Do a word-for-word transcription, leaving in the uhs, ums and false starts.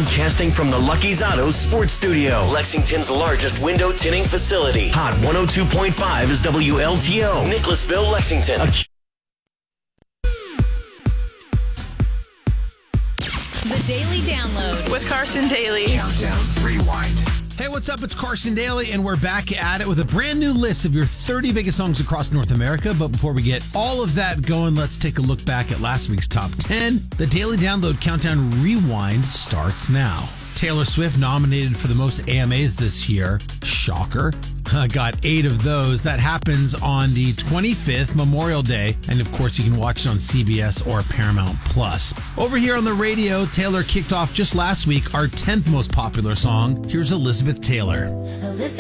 Broadcasting from the Lucky's Auto Sports Studio, Lexington's largest window tinting facility. Hot one oh two point five is W L T O, Nicholasville, Lexington. A- The Daily Download with Carson Daly. Countdown Rewind. Hey, what's up? It's Carson Daly, and we're back at it with a brand new list of your thirty biggest songs across North America. But before we get all of that going, let's take a look back at last week's top ten. The Daily Download Countdown Rewind starts now. Taylor Swift nominated for the most A M As this year. Shocker. Got eight of those. That happens on the twenty-fifth, Memorial Day. And of course, you can watch it on C B S or Paramount Plus. Over here on the radio, Taylor kicked off just last week our tenth most popular song. Here's Elizabeth Taylor. Elizabeth